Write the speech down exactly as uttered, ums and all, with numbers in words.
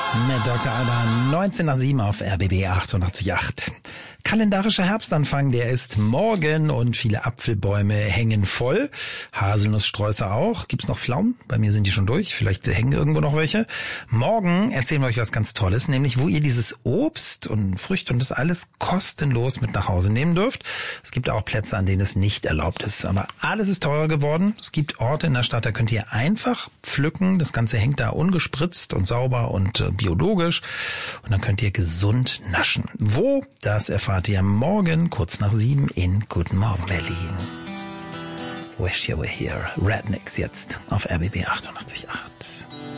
Mit Doktor Alban, neunzehn nach sieben auf R B B achtundachtzig Komma acht. Kalendarischer Herbstanfang, der ist morgen und viele Apfelbäume hängen voll. Haselnusssträuße auch. Gibt's noch Pflaumen? Bei mir sind die schon durch. Vielleicht hängen irgendwo noch welche. Morgen erzählen wir euch was ganz Tolles, nämlich wo ihr dieses Obst und Früchte und das alles kostenlos mit nach Hause nehmen dürft. Es gibt auch Plätze, an denen es nicht erlaubt ist. Aber alles ist teurer geworden. Es gibt Orte in der Stadt, da könnt ihr einfach pflücken. Das Ganze hängt da ungespritzt und sauber und äh, biologisch. Und dann könnt ihr gesund naschen. Wo? Das erfahrt ihr morgen kurz nach sieben in Guten Morgen Berlin. Wish you were here. Rednecks jetzt auf R B B achtundachtzig Komma acht.